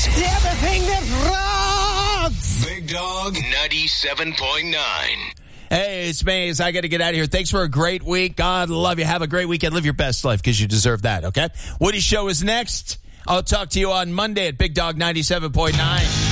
is Everything that rocks. Big Dog 97.9. Hey, it's Maze. I got to get out of here. Thanks for a great week. God love you. Have a great weekend. Live your best life because you deserve that, okay? Woody Show is next. I'll talk to you on Monday at Big Dog 97.9.